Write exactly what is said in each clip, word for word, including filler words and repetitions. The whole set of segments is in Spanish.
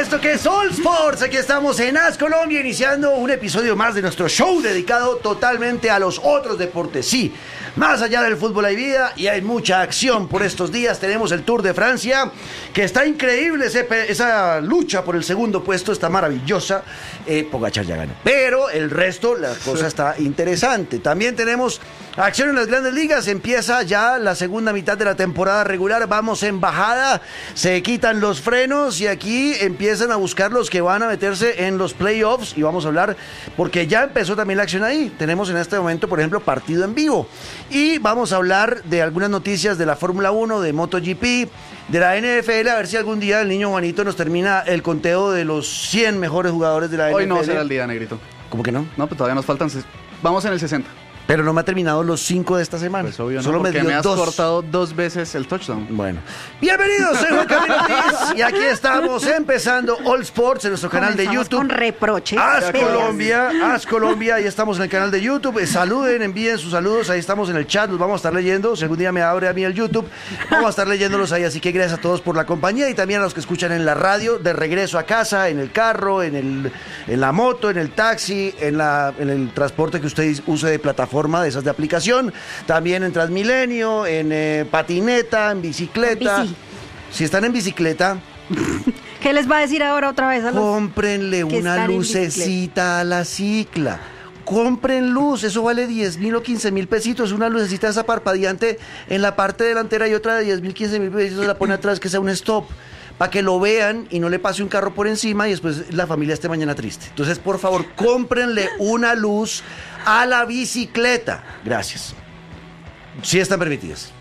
esto que es All Sports. Aquí estamos en As Colombia, iniciando un episodio más de nuestro show dedicado totalmente a los otros deportes. Sí, más allá del fútbol hay vida y hay mucha acción por estos días. Tenemos el Tour de Francia, que está increíble, ese, esa lucha por el segundo puesto está maravillosa. eh, Pogačar ya ganó, pero el resto, la cosa está interesante. También tenemos acción en las grandes ligas. Empieza ya la segunda mitad de la temporada regular. Vamos en bajada, se quitan los frenos y aquí empiezan a buscar los que van a meterse en los playoffs. Y vamos a hablar, porque ya empezó también la acción ahí. Tenemos en este momento, por ejemplo, partido en vivo. Y vamos a hablar de algunas noticias de la Fórmula uno, de MotoGP, de la N F L, a ver si algún día el niño Juanito nos termina el conteo de los cien mejores jugadores de la N F L. Hoy no será el día, Negrito. ¿Cómo que no? No, pues todavía nos faltan... Vamos en el sesenta. Pero no me ha terminado los cinco de esta semana. Pues obvio, no, solo me dio me has dos. cortado dos veces el touchdown. Bueno. Bienvenidos, soy Juan Camilo Ortiz y aquí estamos empezando All Sports en nuestro canal de YouTube. Con reproches. Haz Colombia, Haz Colombia, ahí estamos en el canal de YouTube. Eh, saluden, envíen sus saludos, ahí estamos en el chat, los vamos a estar leyendo. Si algún día me abre a mí el YouTube, vamos a estar leyéndolos ahí. Así que gracias a todos por la compañía y también a los que escuchan en la radio, de regreso a casa, en el carro, en, el, en la moto, en el taxi, en, la, en el transporte que usted use de plataforma, de esas de aplicación. También en Transmilenio, en eh, patineta, en bicicleta. Bici. Si están en bicicleta, ¿Qué les va a decir ahora otra vez a los cómprenle que una están en lucecita a la cicla. Compren luz, eso vale diez mil o quince mil pesitos. Una lucecita esa parpadeante en la parte delantera y otra de diez mil, quince mil pesitos la pone atrás, que sea un stop, para que lo vean y no le pase un carro por encima y después la familia esté mañana triste. Entonces, por favor, cómprenle una luz a la bicicleta. Gracias. Sí están permitidas.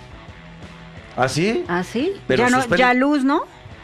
¿Así? ¿Ah, sí? Pero Ya, eso no, es peli- ya luz, ¿no?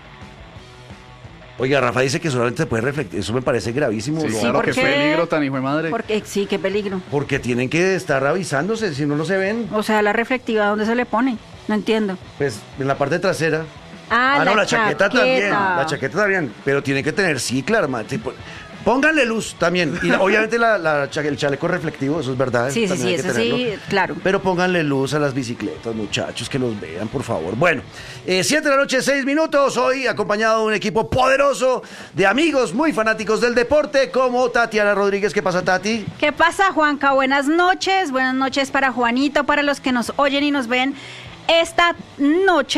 Oiga, Rafa dice que solamente se puede reflectar. Eso me parece gravísimo. Sí, Lo- claro, ¿por que qué? peligro tan hijo de madre. Porque sí, qué peligro. Porque tienen que estar avisándose, si no, no se ven. O sea, la reflectiva, ¿dónde se le pone? No entiendo. Pues en la parte trasera. Ah, no, la, la chaqueta, chaqueta también. La chaqueta también. Pero tiene que tener cicla, hermano. Tipo, pónganle luz también. Y obviamente la, la cha- el chaleco reflectivo, eso es verdad. Sí, sí, también sí, hay que eso sí, tenerlo. claro. Pero pónganle luz a las bicicletas, muchachos, que los vean, por favor. Bueno, eh, siete de la noche, seis minutos. Hoy acompañado de un equipo poderoso de amigos muy fanáticos del deporte, como Tatiana Rodríguez. ¿Qué pasa, Tati? ¿Qué pasa, Juanca? Buenas noches. Buenas noches para Juanito, para los que nos oyen y nos ven esta noche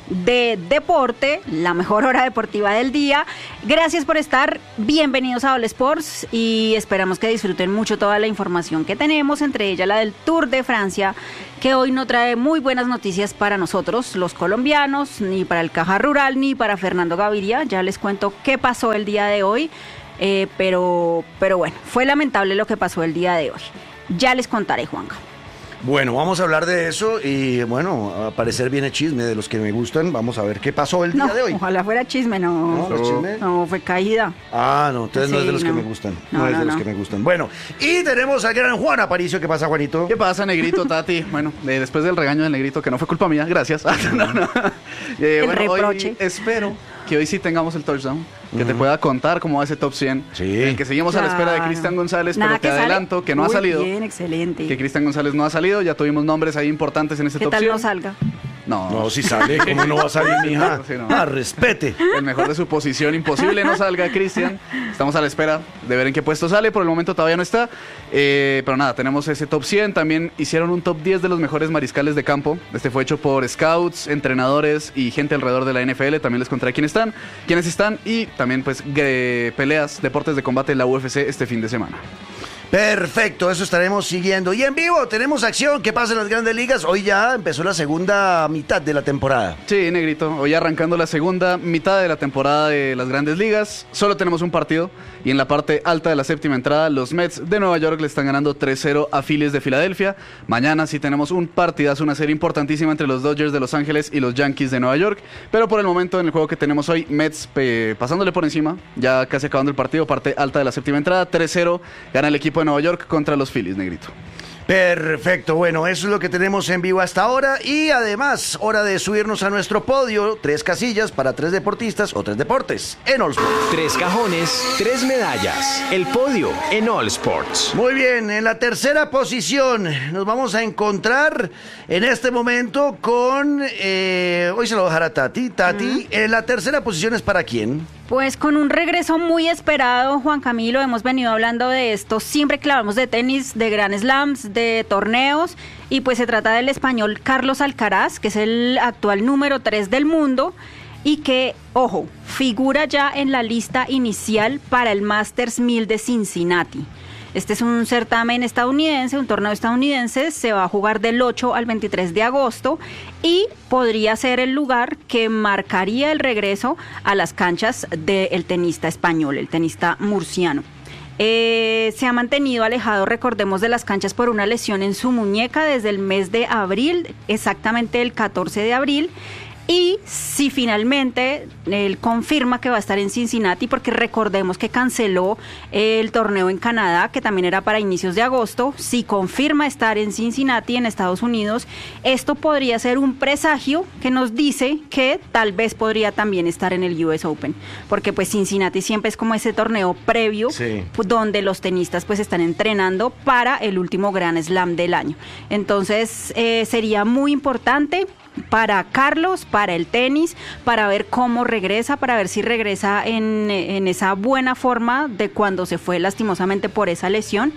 de deporte, la mejor hora deportiva del día. Gracias por estar, bienvenidos a All Sports y esperamos que disfruten mucho toda la información que tenemos, entre ella la del Tour de Francia, que hoy no trae muy buenas noticias para nosotros, los colombianos, ni para el Caja Rural, ni para Fernando Gaviria. Ya les cuento qué pasó el día de hoy, eh, pero, pero bueno, fue lamentable lo que pasó el día de hoy. Ya les contaré, Juanca. Bueno, vamos a hablar de eso y bueno, a parecer viene chisme de los que me gustan. Vamos a ver qué pasó el día No, de hoy. ojalá fuera chisme, no. ¿No? ¿No es chisme? No, fue caída. Ah, no, entonces no es de Sí, los que no. me gustan. No, No, es de no, los no. que me gustan. Bueno, y tenemos al gran Juan Aparicio. ¿Qué pasa, Juanito? ¿Qué pasa, Negrito, Tati? Bueno, eh, después del regaño del Negrito, que no fue culpa mía, gracias. no, no. Eh, El bueno, reproche. hoy espero que hoy sí tengamos el touchdown, que te pueda contar cómo va ese top cien. Sí. En que seguimos a la espera de Claro. Cristian González, Nada pero te que sale. adelanto que no ha Muy salido. Bien, excelente. Que Cristian González no ha salido, ya tuvimos nombres ahí importantes en ese ¿Qué top tal cien. no salga? No, No, si sale, ¿cómo no va a salir, mija? Sí, no. Ah, respete. El mejor de su posición, imposible no salga Cristian. Estamos a la espera de ver en qué puesto sale, por el momento todavía no está. Eh, pero nada, tenemos ese top cien. También hicieron un top diez de los mejores mariscales de campo. Este fue hecho por scouts, entrenadores y gente alrededor de la N F L. También les contaré quiénes están, quiénes están y también pues eh, peleas, deportes de combate en la U F C este fin de semana. Perfecto, eso estaremos siguiendo. Y en vivo tenemos acción. ¿Qué pasa en las grandes ligas? Hoy ya empezó la segunda mitad de la temporada. Sí, Negrito, hoy arrancando la segunda mitad de la temporada de las Grandes Ligas. Solo tenemos un partido y en la parte alta de la séptima entrada los Mets de Nueva York le están ganando tres cero a Phillies de Filadelfia. Mañana sí tenemos un partidazo, una serie importantísima entre los Dodgers de Los Ángeles y los Yankees de Nueva York. Pero por el momento en el juego que tenemos hoy, Mets eh, pasándole por encima, ya casi acabando el partido, parte alta de la séptima entrada, tres cero, gana el equipo de Nueva York contra los Phillies, Negrito. Perfecto, bueno, eso es lo que tenemos en vivo hasta ahora y además, hora de subirnos a nuestro podio, tres casillas para tres deportistas o tres deportes en All Sports. Tres cajones, tres medallas. El podio en All Sports. Muy bien, en la tercera posición nos vamos a encontrar en este momento con, eh, hoy se lo voy a dejar a Tati, Tati, en la tercera posición es para quién. Pues con un regreso muy esperado, Juan Camilo, hemos venido hablando de esto, siempre que hablamos de tenis, de Grand Slams, de torneos, y pues se trata del español Carlos Alcaraz, que es el actual número tres del mundo, y que, ojo, figura ya en la lista inicial para el Masters mil de Cincinnati. Este es un certamen estadounidense, un torneo estadounidense, se va a jugar del ocho al veintitrés de agosto y podría ser el lugar que marcaría el regreso a las canchas del tenista español, el tenista murciano. Eh, se ha mantenido alejado, recordemos, de las canchas por una lesión en su muñeca desde el mes de abril, exactamente el catorce de abril. Y si finalmente él confirma que va a estar en Cincinnati, porque recordemos que canceló el torneo en Canadá, que también era para inicios de agosto, si confirma estar en Cincinnati, en Estados Unidos, esto podría ser un presagio que nos dice que tal vez podría también estar en el U S Open, porque pues Cincinnati siempre es como ese torneo previo, sí, donde los tenistas pues están entrenando para el último Grand Slam del año. Entonces eh, sería muy importante para Carlos, para el tenis, para ver cómo regresa, para ver si regresa en, en esa buena forma de cuando se fue lastimosamente por esa lesión.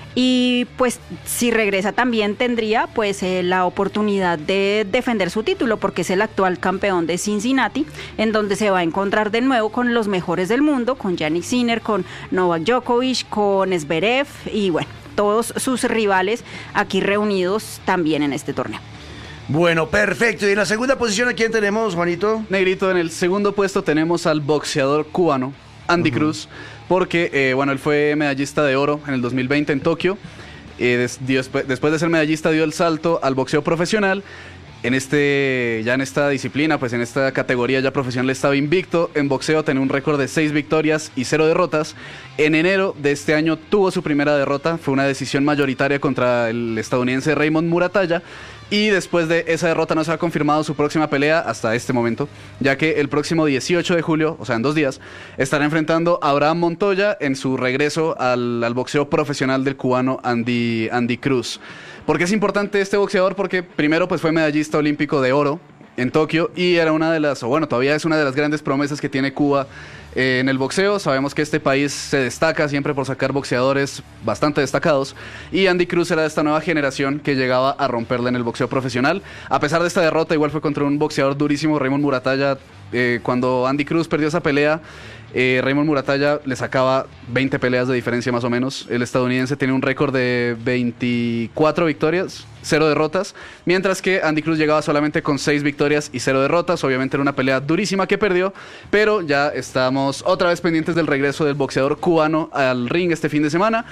Y pues si regresa también tendría pues eh, la oportunidad de defender su título, porque es el actual campeón de Cincinnati, en donde se va a encontrar de nuevo con los mejores del mundo, con Jannik Sinner, con Novak Djokovic, con Zverev y bueno, todos sus rivales aquí reunidos también en este torneo. Bueno, perfecto. Y en la segunda posición, ¿a quién tenemos, Juanito? Negrito, en el segundo puesto tenemos al boxeador cubano, Andy uh-huh. Cruz, porque, eh, bueno, él fue medallista de oro en el dos mil veinte en Tokio. Eh, des, dio, después de ser medallista dio el salto al boxeo profesional. En este, ya en esta disciplina, pues en esta categoría ya profesional estaba invicto. En boxeo tenía un récord de seis victorias y cero derrotas. En enero de este año tuvo su primera derrota, fue una decisión mayoritaria contra el estadounidense Raymond Muratalla. Y después de esa derrota no se ha confirmado su próxima pelea hasta este momento, ya que el próximo dieciocho de julio, o sea en dos días, estará enfrentando a Abraham Montoya en su regreso al, al boxeo profesional del cubano Andy, Andy Cruz. ¿Por qué es importante este boxeador? Porque primero pues fue medallista olímpico de oro en Tokio y era una de las, o bueno, todavía es una de las grandes promesas que tiene Cuba eh, en el boxeo. Sabemos que este país se destaca siempre por sacar boxeadores bastante destacados y Andy Cruz era de esta nueva generación que llegaba a romperle en el boxeo profesional. A pesar de esta derrota, igual fue contra un boxeador durísimo, Raymond Muratalla. Eh, cuando Andy Cruz perdió esa pelea, eh, Raymond Muratalla le sacaba veinte peleas de diferencia más o menos. El estadounidense tenía un récord de veinticuatro victorias, cero derrotas, mientras que Andy Cruz llegaba solamente con seis victorias y cero derrotas. Obviamente era una pelea durísima que perdió, pero ya estamos otra vez pendientes del regreso del boxeador cubano al ring este fin de semana.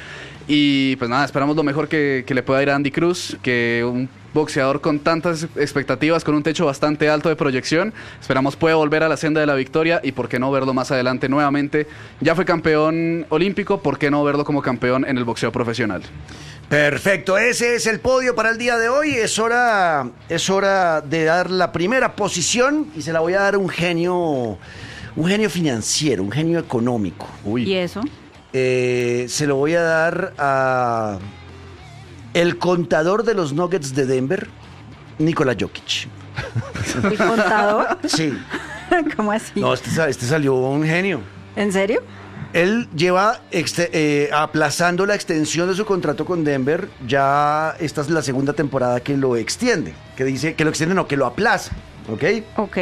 Y pues nada, esperamos lo mejor que, que le pueda ir a Andy Cruz, que un boxeador con tantas expectativas, con un techo bastante alto de proyección, esperamos pueda volver a la senda de la victoria y por qué no verlo más adelante nuevamente. Ya fue campeón olímpico, ¿por qué no verlo como campeón en el boxeo profesional? Perfecto, ese es el podio para el día de hoy. Es hora, es hora de dar la primera posición y se la voy a dar a un genio, un genio financiero, un genio económico. Uy. ¿Y eso? Eh, se lo voy a dar a el contador de los Nuggets de Denver, Nikola Jokic. ¿El contador? Sí. ¿Cómo así? No, este, este salió un genio. ¿En serio? Él lleva exte- eh, aplazando la extensión de su contrato con Denver. Ya esta es la segunda temporada que lo extiende. Que dice que lo extiende, no, que lo aplaza. ¿Ok? Ok.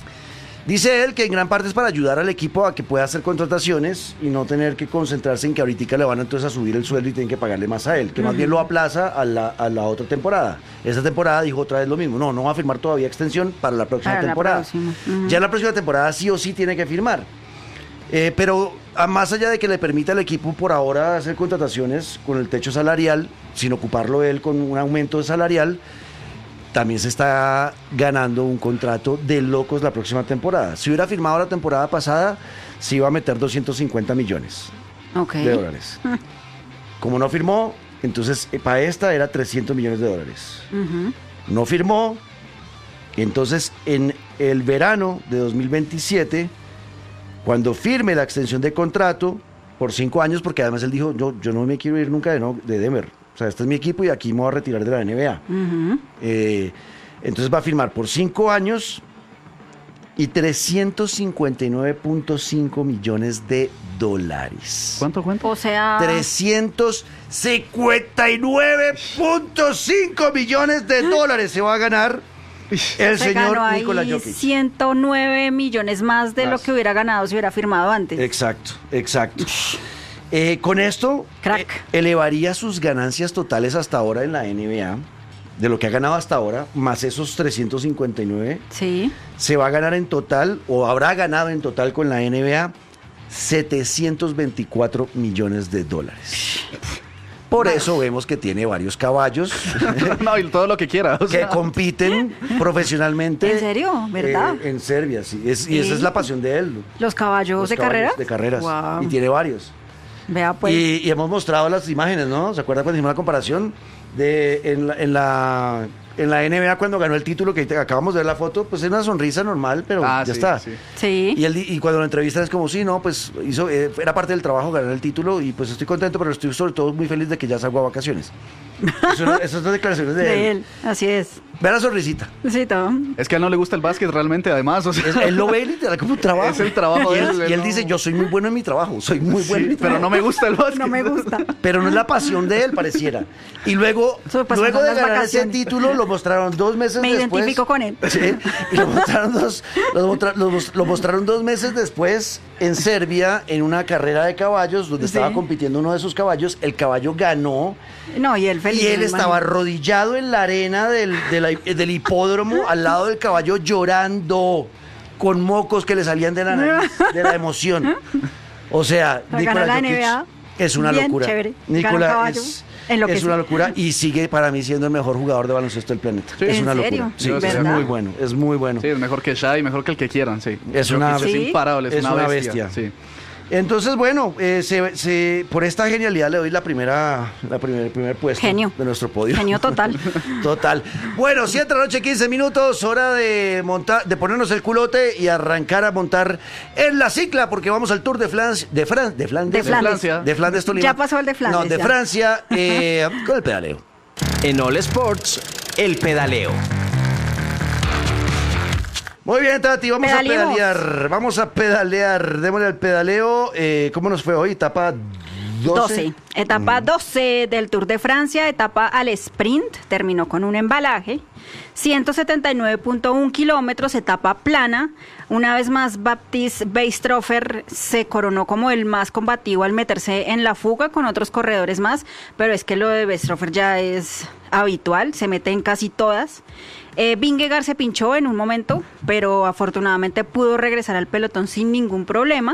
Dice él que en gran parte es para ayudar al equipo a que pueda hacer contrataciones y no tener que concentrarse en que ahorita le van entonces a subir el sueldo y tienen que pagarle más a él, que uh-huh. más bien lo aplaza a la, a la otra temporada. Esta temporada dijo otra vez lo mismo, no, no va a firmar todavía extensión para la próxima para temporada. La próxima. Uh-huh. Ya la próxima temporada sí o sí tiene que firmar. Eh, pero a más allá de que le permita al equipo por ahora hacer contrataciones con el techo salarial, sin ocuparlo él con un aumento salarial, también se está ganando un contrato de locos la próxima temporada. Si hubiera firmado la temporada pasada, se iba a meter doscientos cincuenta millones okay. de dólares. Como no firmó, entonces para esta era trescientos millones de dólares. Uh-huh. No firmó, entonces en el verano de dos mil veintisiete, cuando firme la extensión de contrato por cinco años, porque además él dijo, yo, yo no me quiero ir nunca de, no, de Denver. O sea, este es mi equipo y aquí me voy a retirar de la N B A. Uh-huh. Eh, entonces va a firmar por cinco años y trescientos cincuenta y nueve punto cinco millones de dólares. ¿Cuánto cuenta? O sea, trescientos cincuenta y nueve punto cinco millones de dólares se va a ganar el se señor ganó ahí Nikola Jokic. ciento nueve millones más de Más. lo que hubiera ganado si hubiera firmado antes. Exacto, exacto. Eh, con esto Crack. eh, elevaría sus ganancias totales hasta ahora en la N B A, de lo que ha ganado hasta ahora, más esos trescientos cincuenta y nueve, Sí. se va a ganar en total, o habrá ganado en total con la N B A, setecientos veinticuatro millones de dólares. Por eso vemos que tiene varios caballos No, y todo lo que quiera. o que sea. compiten profesionalmente. ¿En serio? ¿Verdad? Eh, en Serbia, sí. Es- y Sí. esa es la pasión de él. ¿Los caballos Los de caballos carrera? De carreras. Wow. Y tiene varios. Vea pues. Y, y hemos mostrado las imágenes, ¿no? ¿Se acuerdan cuando hicimos la comparación? De en la, en la, en la N B A cuando ganó el título, que te- acabamos de ver la foto, pues es una sonrisa normal, pero Ah, ya sí, está. sí. Sí. Y, él, di- y cuando lo entrevistan es como, sí, no, pues hizo, eh, era parte del trabajo ganar el título y pues estoy contento, pero estoy sobre todo muy feliz de que ya salgo a vacaciones. Eso, no- esas son declaraciones de, de él. él. Así es. Vean la sonrisita. Sí, todo. Es que a él no le gusta el básquet realmente, además. O sea, Es- él lo ve literal como un trabajo. Es el trabajo y de él, él, y él no- dice, yo soy muy bueno en mi trabajo, soy muy bueno en mi pero trabajo. no me gusta el básquet. No me gusta. Pero no es la pasión de él, pareciera. Y luego, Su pasión luego son de las ganar ese vacaciones. título, lo mostraron dos meses Me después. identifico con él. Sí, y lo mostraron, dos, lo, mostra- lo mos- lo mostraron dos meses después en Serbia, en una carrera de caballos, donde Sí. estaba compitiendo uno de sus caballos. El caballo ganó No, y él feliz. y él me estaba imagino. arrodillado en la arena del, de la- del hipódromo, al lado del caballo, llorando, con mocos que le salían de la nariz, de la emoción. O sea, Para Nikola ganar la Jokic N B A, es una bien locura. chévere. Gana Nikola caballo, es, enloquece. es una locura y sigue para mí siendo el mejor jugador de baloncesto del planeta. Sí. Es ¿En una serio? locura. Sí, ¿Verdad? es muy bueno, es muy bueno. Sí, es mejor que Shai, mejor que el que quieran, sí. Es Jokic una- es Sí. imparable, es, Es una, una bestia. bestia. Sí. Entonces, bueno, eh, se- se- por esta genialidad le doy la primera, la primer, el primer puesto Genio. de nuestro podio. Genio total. Total. Bueno, siete de la noche, quince minutos, hora de montar, de ponernos el culote y arrancar a montar en la cicla, porque vamos al Tour de Flandes, de Fran, de Flandes, De Flandes. Francia. de Flandes Tolima. Ya pasó el de Flandes, No, de ya. Francia, eh, con el pedaleo. En All Sports, el pedaleo. Muy bien, Tati, vamos Pedaleemos. a pedalear. Vamos a pedalear. Démosle al pedaleo. Eh, ¿Cómo nos fue hoy? Etapa doce. doce. Etapa doce del Tour de Francia, etapa al sprint, terminó con un embalaje. ciento setenta y nueve punto uno kilómetros, etapa plana. Una vez más, Baptiste Weistrofer se coronó como el más combativo al meterse en la fuga con otros corredores más, pero es que lo de Weistrofer ya es habitual, se mete en casi todas. Eh, Vingegaard se pinchó en un momento, pero afortunadamente pudo regresar al pelotón sin ningún problema.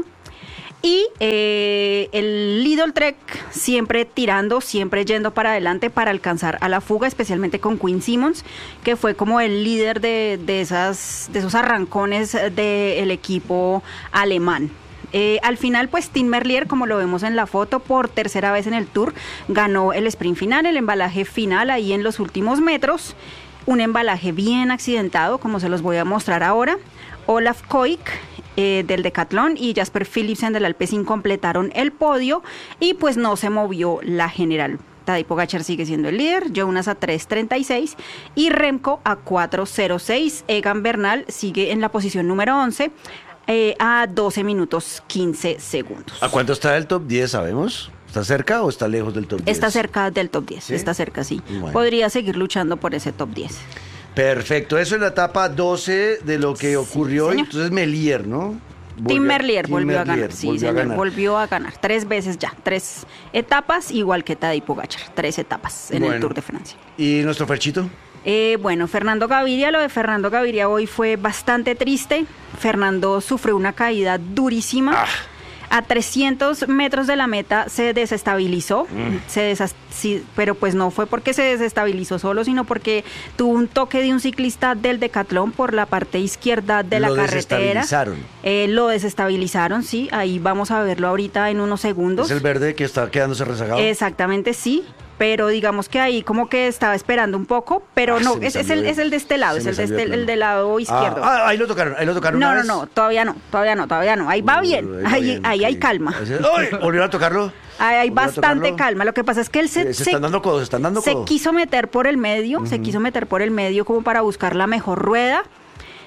Y eh, el Lidl Trek siempre tirando, siempre yendo para adelante para alcanzar a la fuga, especialmente con Quinn Simmons, que fue como el líder de, de, esas, de esos arrancones del equipo alemán. Eh, al final, pues Tim Merlier, como lo vemos en la foto, por tercera vez en el Tour, ganó el sprint final, el embalaje final ahí en los últimos metros. Un embalaje bien accidentado, como se los voy a mostrar ahora. Olaf Koik eh, del Decathlon y Jasper Philipsen del Alpecin completaron el podio y pues no se movió la general. Tadej Pogačar sigue siendo el líder, Jonas a tres treinta y seis y Remco a cuatro cero seis. Egan Bernal sigue en la posición número once eh, a doce minutos quince segundos. ¿A cuánto está el top diez, sabemos? ¿Está cerca o está lejos del top diez? Está cerca del top diez, ¿Sí? está cerca, sí. Bueno. Podría seguir luchando por ese top diez. Perfecto, eso es la etapa doce de lo que ocurrió. señor. Entonces Melier, ¿no? Tim Volvió- Merlier Tim volvió a Merlier ganar, sí, volvió a señor, ganar. volvió a ganar tres veces ya, tres etapas, igual que Tadej Pogačar, tres etapas en Bueno. el Tour de Francia. ¿Y nuestro Ferchito? Eh, bueno, Fernando Gaviria, lo de Fernando Gaviria hoy fue bastante triste. Fernando sufrió una caída durísima. Ah. A trescientos metros de la meta se desestabilizó, Mm. se desas- sí, pero pues no fue porque se desestabilizó solo, sino porque tuvo un toque de un ciclista del Decathlon por la parte izquierda de la Lo carretera. desestabilizaron. Eh, lo desestabilizaron, sí, ahí vamos a verlo ahorita en unos segundos. Es el verde que está quedándose rezagado. Exactamente, sí. Pero digamos que ahí como que estaba esperando un poco, pero Ah, no, se me es, es salió el, de- es el de este lado, se es me el, de salió este- de plano. el del lado izquierdo. Ah, ah, ahí lo tocaron, ahí lo tocaron no, una no, vez. no, todavía no, todavía no, todavía no. Ahí va Uy, bien, va ahí, bien, ahí hay ok. calma. ¡Ay! ¿Volvieron a tocarlo? Ahí hay ¿Volvieron a bastante tocarlo? calma. Lo que pasa es que él se, Eh, se están dando codos, se están dando se codos. quiso meter por el medio, se quiso meter por el medio como para buscar la mejor rueda.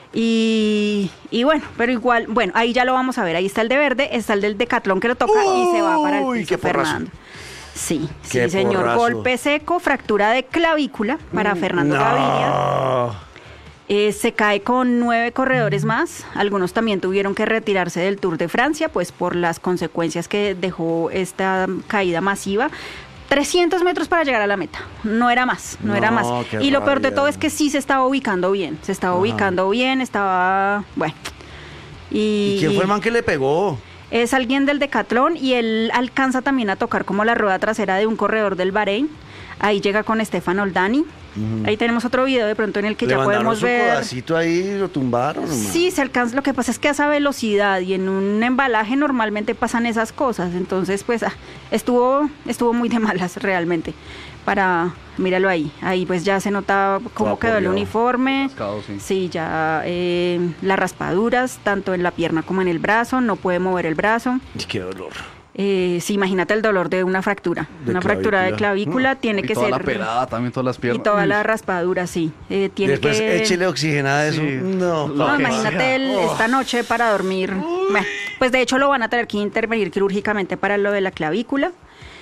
Y, y bueno, pero igual, bueno, ahí ya lo vamos a ver. Ahí está el de verde, está el del decatlón que lo toca y se va para el Uy, piso qué porrazo. Fernando. Sí, Qué sí, señor. porrazo. Golpe seco, fractura de clavícula para Fernando Gaviria. No. Eh, se cae con nueve corredores más. Algunos también tuvieron que retirarse del Tour de Francia, pues por las consecuencias que dejó esta caída masiva. trescientos metros para llegar a la meta, no era más, no, No, era más. qué Y lo peor de rabia. todo es que sí se estaba ubicando bien, se estaba Ajá. ubicando bien, estaba, bueno. Y, ¿Y quién fue el man que le pegó? Es alguien del decatlón y él alcanza también a tocar como la rueda trasera de un corredor del Bahrein. Ahí llega con Stefan Oldani. Ujú. Ahí tenemos otro video de pronto en el que Le ya mandaron podemos su ver. codacito ahí, lo tumbaron. nomás. Sí, se alcanza. Lo que pasa es que a esa velocidad y en un embalaje normalmente pasan esas cosas. Entonces, pues ah, estuvo, estuvo muy de malas realmente. Para, míralo ahí. Ahí pues ya se nota cómo Todo quedó el apoyado. uniforme. Rascado, sí. Sí, ya eh, las raspaduras, tanto en la pierna como en el brazo. No puede mover el brazo. Ay, qué dolor. Eh, sí, imagínate el dolor de una fractura. De una fractura de clavícula. clavícula tiene Y que toda ser. la pelada, también todas las Y piernas. toda Uy. la raspadura, sí. Eh, tiene Después que. échele oxigenada a eso. Sí. No. Lo No, que imagínate sea. el- esta noche para dormir. Bueno, pues de hecho lo van a tener que intervenir quirúrgicamente para lo de la clavícula.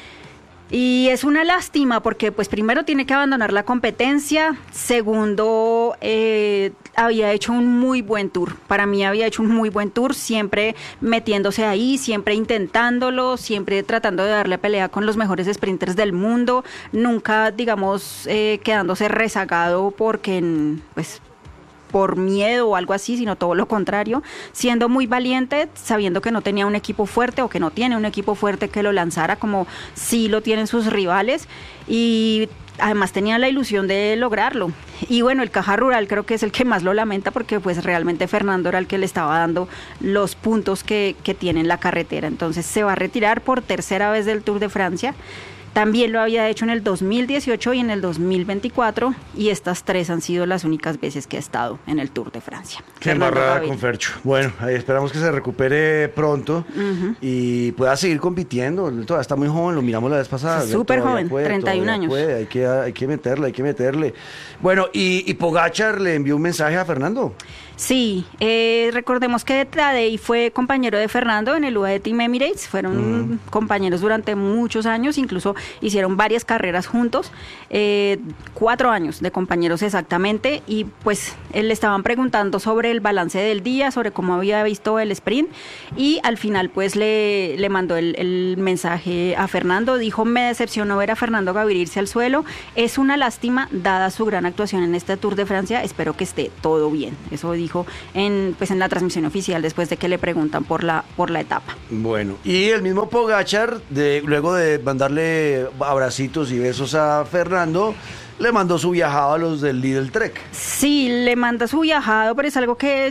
Y es una lástima porque pues primero tiene que abandonar la competencia, segundo eh, había hecho un muy buen tour, para mí había hecho un muy buen tour, siempre metiéndose ahí, siempre intentándolo, siempre tratando de darle pelea con los mejores sprinters del mundo, nunca digamos eh, quedándose rezagado porque pues por miedo o algo así, sino todo lo contrario, siendo muy valiente, sabiendo que no tenía un equipo fuerte o que no tiene un equipo fuerte que lo lanzara como sí lo tienen sus rivales y además tenía la ilusión de lograrlo. Y bueno, el Caja Rural creo que es el que más lo lamenta porque pues realmente Fernando era el que le estaba dando los puntos que, que tiene en la carretera. Entonces se va a retirar por tercera vez del Tour de Francia. También lo había hecho en el dos mil dieciocho y en el dos mil veinticuatro y estas tres han sido las únicas veces que ha estado en el Tour de Francia. Qué Fernando embarrada Gaviria. con Fercho. Bueno, ahí esperamos que se recupere pronto Ujú. y pueda seguir compitiendo. Él todavía está muy joven, lo miramos la vez pasada. Está súper Todavía joven, puede, treinta y uno todavía años. puede, Hay que, hay que meterle, hay que meterle. Bueno, y, y Pogačar le envió un mensaje a Fernando. Sí, eh, recordemos que Tadej fue compañero de Fernando en el U A E Team Emirates, fueron Mm. compañeros durante muchos años, incluso hicieron varias carreras juntos, eh, cuatro años de compañeros exactamente, y pues él le estaban preguntando sobre el balance del día, sobre cómo había visto el sprint, y al final pues le, le mandó el, el mensaje a Fernando, dijo, me decepcionó ver a Fernando Gaviria irse al suelo, es una lástima dada su gran actuación en este Tour de Francia, espero que esté todo bien, eso dijo en pues en la transmisión oficial después de que le preguntan por la por la etapa. Bueno, y el mismo Pogačar, de, luego de mandarle abracitos y besos a Fernando, le mandó su viajado a los del Lidl Trek. Sí, le manda su viajado, pero es algo que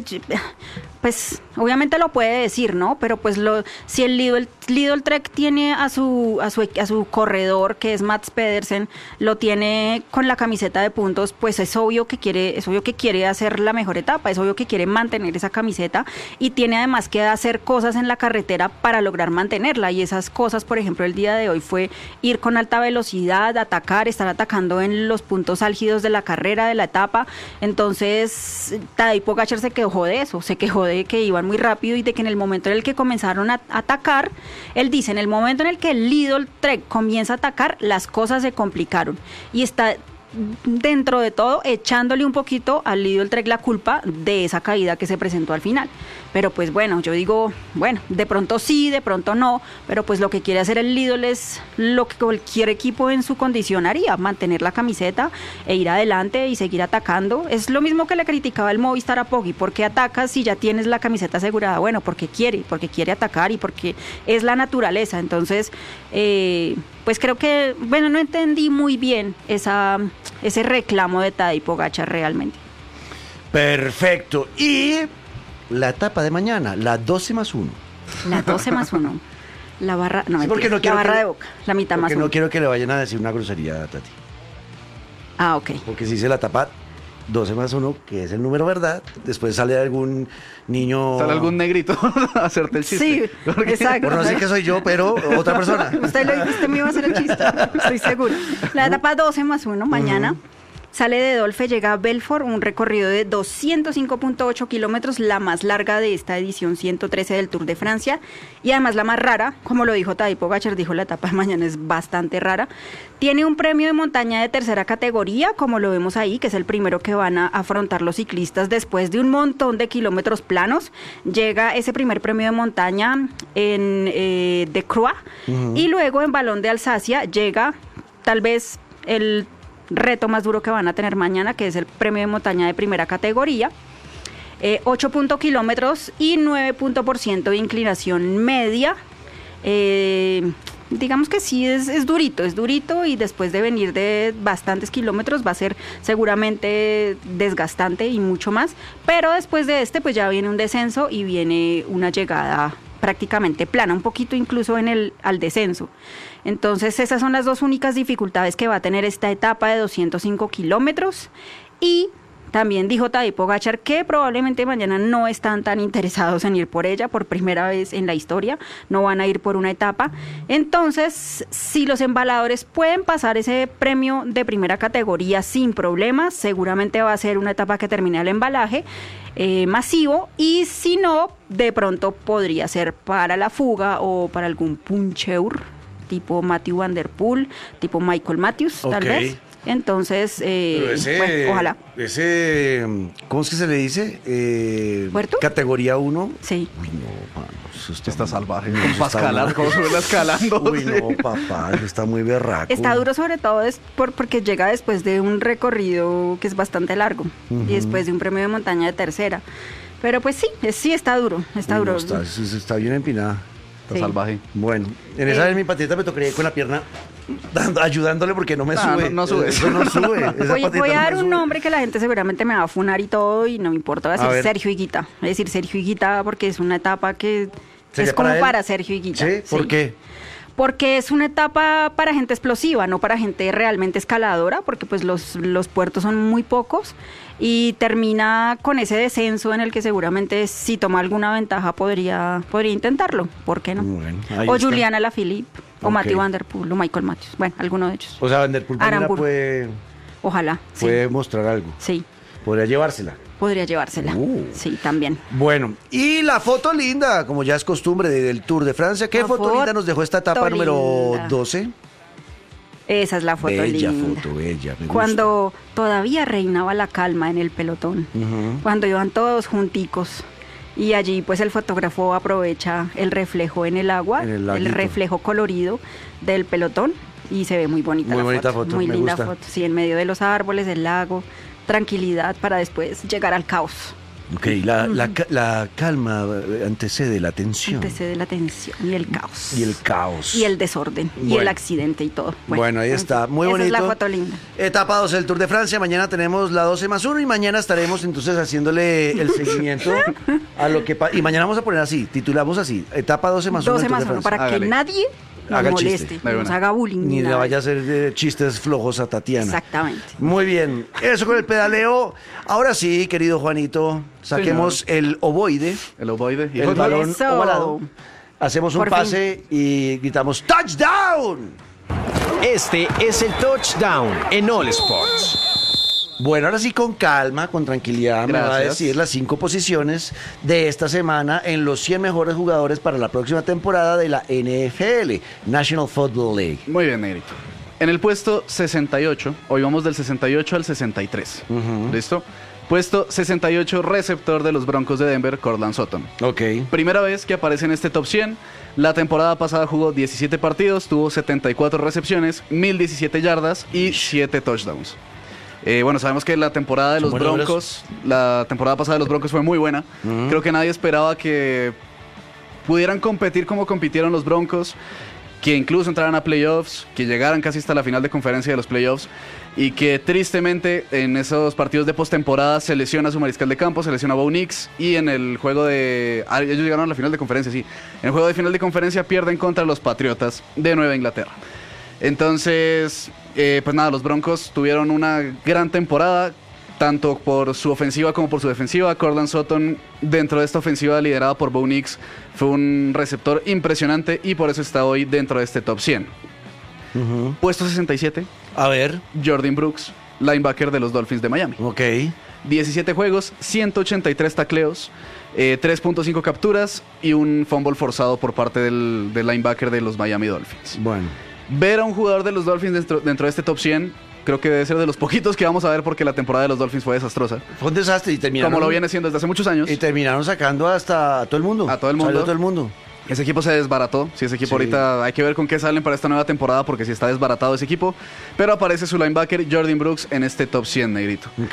pues obviamente lo puede decir, ¿no? Pero pues lo si el Lidl, Lidl Trek tiene a su a su a su corredor que es Mats Pedersen, lo tiene con la camiseta de puntos, pues es obvio que quiere es obvio que quiere hacer la mejor etapa, es obvio que quiere mantener esa camiseta y tiene además que hacer cosas en la carretera para lograr mantenerla y esas cosas, por ejemplo, el día de hoy fue ir con alta velocidad, atacar, estar atacando en los puntos álgidos de la carrera, de la etapa. Entonces, Tadej Pogačar se quejó de eso, se quejó de que iban muy rápido y de que en el momento en el que comenzaron a atacar, él dice, en el momento en el que el Lidl Trek comienza a atacar, las cosas se complicaron. Y está dentro de todo echándole un poquito al Lidl Trek la culpa de esa caída que se presentó al final. Pero pues bueno, yo digo, bueno, de pronto sí, de pronto no, pero pues lo que quiere hacer el Lidl es lo que cualquier equipo en su condición haría, mantener la camiseta e ir adelante y seguir atacando. Es lo mismo que le criticaba el Movistar a Poggi, ¿por qué atacas si ya tienes la camiseta asegurada? Bueno, porque quiere, porque quiere atacar y porque es la naturaleza. Entonces, eh, pues creo que, bueno, no entendí muy bien esa, ese reclamo de Tadej Pogačar realmente. Perfecto. Y la etapa de mañana, la doce más uno. La doce más uno. La barra, no, Sí, porque mentira, no quiero la barra que- de Boca, la mitad más Porque uno. no quiero que le vayan a decir una grosería a Tati. Ah, ok. Porque si dice la etapa doce más uno, que es el número verdad, después sale algún niño... Sale algún negrito a hacerte el chiste. Sí, Porque- exacto. Por no decir que soy yo, pero otra persona. Usted, lo, usted me iba a hacer el chiste, estoy seguro. La etapa doce más uno mañana. Sale de Dolfe, llega a Belfort, un recorrido de doscientos cinco punto ocho kilómetros, la más larga de esta edición ciento trece del Tour de Francia, y además la más rara, como lo dijo Tadej Pogačar, dijo la etapa de mañana es bastante rara. Tiene un premio de montaña de tercera categoría, como lo vemos ahí, que es el primero que van a afrontar los ciclistas después de un montón de kilómetros planos. Llega ese primer premio de montaña en eh, De Croix, uh-huh. y luego en Ballon de Alsacia llega tal vez el reto más duro que van a tener mañana, que es el premio de montaña de primera categoría, eh, ocho kilómetros y nueve por ciento de inclinación media. Eh, digamos que sí es, es durito, es durito, y después de venir de bastantes kilómetros va a ser seguramente desgastante y mucho más, pero después de este pues ya viene un descenso y viene una llegada prácticamente plana, un poquito incluso en el al descenso. Entonces esas son las dos únicas dificultades que va a tener esta etapa de doscientos cinco kilómetros, y también dijo Tadej Pogačar que probablemente mañana no están tan interesados en ir por ella, por primera vez en la historia, no van a ir por una etapa. Entonces, si los embaladores pueden pasar ese premio de primera categoría sin problemas, seguramente va a ser una etapa que termine el embalaje eh, masivo, y si no, de pronto podría ser para la fuga o para algún puncheur, tipo Mathieu Van Der Poel, tipo Michael Matthews, okay. tal vez. Entonces, eh, ese, bueno, ojalá. Ese, ¿cómo es que se le dice? Eh, ¿Puerto? Categoría uno. Sí. Uy, no, mano, eso está, está muy, salvaje. No, ¿Cómo va a escalar? ¿Cómo subirla escalando? Uy, no, papá, eso está muy berraco. Está duro sobre todo es por, porque llega después de un recorrido que es bastante largo, uh-huh. y después de un premio de montaña de tercera. Pero pues sí, es, sí está duro, está Uy, duro. No, está, está bien empinada. Está sí. salvaje. Bueno, en esa eh. vez mi patita me tocaría ir con la pierna dando, ayudándole porque no me Ah, sube. No, no sube. Eso no sube. Esa Voy, patita voy a no dar me un sube. nombre que la gente seguramente me va a funar y todo, y no me importa, voy a A decir ver. Sergio Higuita. Voy a decir Sergio Higuita porque es una etapa que ¿Sería es como para para, él? Sergio Higuita. ¿Sí? ¿Por Sí. qué? Porque es una etapa para gente explosiva, no para gente realmente escaladora, porque pues los, los puertos son muy pocos, y termina con ese descenso en el que seguramente si toma alguna ventaja podría, podría intentarlo, ¿por qué no? Bueno, ahí o está. Julián Alaphilippe, o Ok. Mathieu Van Der Poel, o Michael Matthews, bueno, alguno de ellos. O sea, Van Der Poel mañana Aramburu. puede, Ojalá, puede sí, mostrar algo. sí, Podría llevársela. podría llevársela, Uh. sí, también. Bueno, y la foto linda, como ya es costumbre de- del Tour de Francia. ¿Qué La foto, foto linda nos dejó esta etapa número linda. doce? Esa es la foto Bella linda. foto, bella. Me gusta. Cuando todavía reinaba la calma en el pelotón, Ujú. cuando iban todos junticos, y allí pues el fotógrafo aprovecha el reflejo en el agua, En el el, laguito. reflejo colorido del pelotón, y se ve muy bonita Muy la bonita foto, foto, muy me linda gusta. foto, sí, en medio de los árboles, el lago, tranquilidad para después llegar al caos. Ok, la, la, ca- la calma eh, antecede la tensión. Antecede la tensión y el caos. Y el caos. Y el desorden, y Bueno. el accidente y todo. Bueno, ahí en está, fin, muy esa bonito. es la foto linda. Etapa doce del Tour de Francia. Mañana tenemos la doce más uno y mañana estaremos entonces haciéndole el seguimiento a lo que pasa. Y mañana vamos a poner así, titulamos así, etapa doce más uno doce del Tour más de uno, Francia. para Hágale. que nadie nos Haga el chiste. moleste, De nos una. haga bullying. Ni le nada. vaya a hacer eh, chistes flojos a Tatiana. Exactamente. Muy bien, eso con el pedaleo. Ahora sí, querido Juanito, saquemos el ovoide, El ovoide. Y el fue- balón Eso. ovalado. Hacemos un Por pase y gritamos ¡Touchdown! Este es el touchdown en All Sports. Bueno, ahora sí con calma, con tranquilidad, me va a Gracias. decir las cinco posiciones de esta semana en los cien mejores jugadores para la próxima temporada de la N F L, National Football League. Muy bien, Negrito. En el puesto sesenta y ocho, hoy vamos del sesenta y ocho al sesenta y tres. Ujú. ¿Listo? Puesto sesenta y ocho, receptor de los Broncos de Denver, Cortland Sutton. Ok. Primera vez que aparece en este top cien. La temporada pasada jugó diecisiete partidos, tuvo setenta y cuatro recepciones, mil diecisiete yardas y siete touchdowns. Eh, bueno, sabemos que la temporada de Son los buenos Broncos, la temporada pasada de los Broncos fue muy buena. Ujú. Creo que nadie esperaba que pudieran competir como compitieron los Broncos, que incluso entraran a playoffs, que llegaran casi hasta la final de conferencia de los playoffs, y que tristemente en esos partidos de postemporada se lesiona su mariscal de campo, se lesiona Bo Nix, y en el juego de... ah, ellos llegaron a la final de conferencia, sí. En el juego de final de conferencia pierden contra los Patriotas de Nueva Inglaterra. Entonces, eh, pues nada, los Broncos tuvieron una gran temporada, tanto por su ofensiva como por su defensiva. Cortland Sutton, dentro de esta ofensiva liderada por Bo Nix, fue un receptor impresionante y por eso está hoy dentro de este top cien. Ujú. Puesto sesenta y siete, A ver. Jordan Brooks, linebacker de los Dolphins de Miami. Ok. diecisiete juegos, ciento ochenta y tres tacleos, eh, tres punto cinco capturas y un fumble forzado por parte del, del linebacker de los Miami Dolphins. Bueno. Ver a un jugador de los Dolphins dentro, dentro de este top cien, creo que debe ser de los poquitos que vamos a ver porque la temporada de los Dolphins fue desastrosa. Fue un desastre y terminaron. Como lo viene siendo desde hace muchos años. Y terminaron sacando hasta a todo el mundo. A todo el mundo. Salió todo el mundo. Ese equipo se desbarató. Si ese equipo Sí. ahorita hay que ver con qué salen para esta nueva temporada porque si está desbaratado ese equipo. Pero aparece su linebacker Jordan Brooks en este top cien, negrito. Ok.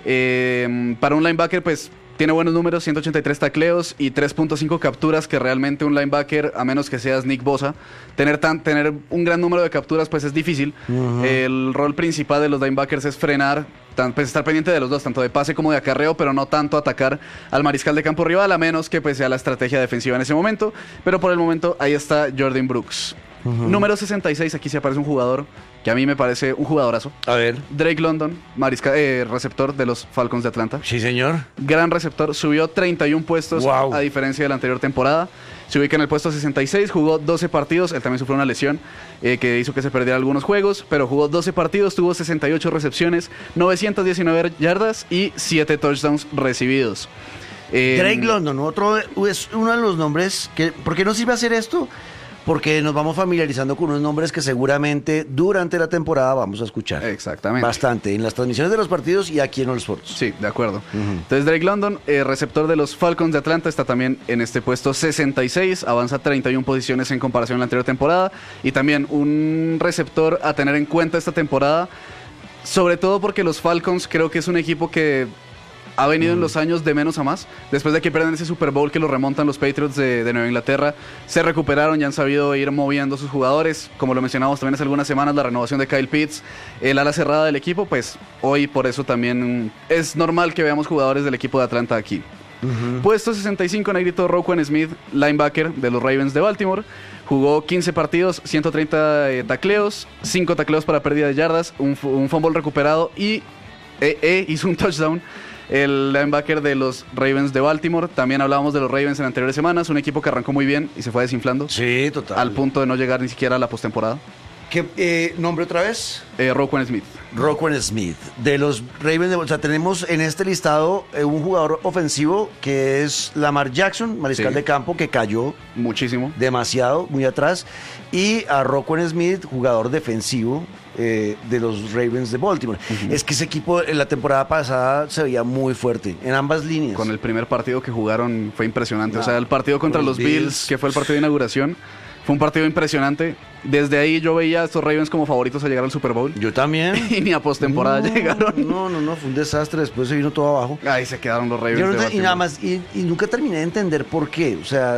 Eh, para un linebacker, pues tiene buenos números, ciento ochenta y tres tacleos y tres punto cinco capturas, que realmente un linebacker, a menos que seas Nick Bosa, tener, tan, tener un gran número de capturas pues es difícil. Uh-huh. El rol principal de los linebackers es frenar, tan, pues estar pendiente de los dos, tanto de pase como de acarreo, pero no tanto atacar al mariscal de campo rival, a menos que pues sea la estrategia defensiva en ese momento. Pero por el momento ahí está Jordan Brooks. Uh-huh. Número sesenta y seis, aquí se aparece un jugador que a mí me parece un jugadorazo. A ver. Drake London, mariscal, eh, receptor de los Falcons de Atlanta. Sí, señor. Gran receptor, subió treinta y un puestos, wow, a diferencia de la anterior temporada. Se ubica en el puesto sesenta y seis, jugó doce partidos, él también sufrió una lesión eh, que hizo que se perdiera algunos juegos, pero jugó doce partidos, tuvo sesenta y ocho recepciones, novecientas diecinueve yardas y siete touchdowns recibidos. Eh, Drake London, otro es uno de los nombres que, ¿por qué no sirve hacer esto? Porque nos vamos familiarizando con unos nombres que seguramente durante la temporada vamos a escuchar. Exactamente. Bastante, en las transmisiones de los partidos y aquí en All Sports. Sí, de acuerdo. Uh-huh. Entonces Drake London, eh, receptor de los Falcons de Atlanta, está también en este puesto sesenta y seis, avanza treinta y una posiciones en comparación a la anterior temporada. Y también un receptor a tener en cuenta esta temporada, sobre todo porque los Falcons creo que es un equipo que ha venido mm. en los años de menos a más. Después de que pierden ese Super Bowl que lo remontan los Patriots de, de Nueva Inglaterra, se recuperaron y han sabido ir moviendo sus jugadores. Como lo mencionamos también hace algunas semanas, la renovación de Kyle Pitts, el ala cerrada del equipo, pues hoy por eso también es normal que veamos jugadores del equipo de Atlanta aquí. Uh-huh. Puesto sesenta y cinco, negrito, Roquan Smith, linebacker de los Ravens de Baltimore. Jugó quince partidos, ciento treinta eh, tacleos, cinco tacleos para pérdida de yardas, un, un fumble recuperado y eh, eh, hizo un touchdown. El linebacker de los Ravens de Baltimore. También hablábamos de los Ravens en anteriores semanas. Un equipo que arrancó muy bien y se fue desinflando. Sí, total. Al punto de no llegar ni siquiera a la postemporada. ¿Qué eh, nombre otra vez? Eh, Roquan Smith. Roquan Smith. De los Ravens de... O sea, tenemos en este listado eh, un jugador ofensivo que es Lamar Jackson, mariscal sí. de campo, que cayó muchísimo. Demasiado, muy atrás. Y a Roquan Smith, jugador defensivo eh, de los Ravens de Baltimore. Uh-huh. Es que ese equipo en la temporada pasada se veía muy fuerte, en ambas líneas. Con el primer partido que jugaron fue impresionante. No, o sea, el partido contra los, los Bills, Bills, que fue el partido de inauguración, fue un partido impresionante. Desde ahí yo veía a estos Ravens como favoritos a llegar al Super Bowl. Yo también. Y ni a postemporada no, llegaron. No, no, no, fue un desastre. Después se vino todo abajo. Ahí se quedaron los Ravens. Yo no de te, y nada más, y, y nunca terminé de entender por qué. O sea,